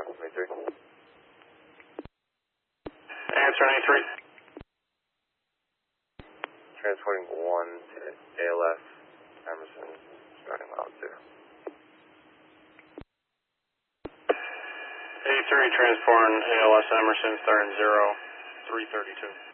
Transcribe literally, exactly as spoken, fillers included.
twenty-three. Answer ninety-three. Transporting one to A L S Emerson, starting mile two. eighty-three, transporting A L S Emerson, starting zero, three thirty-two.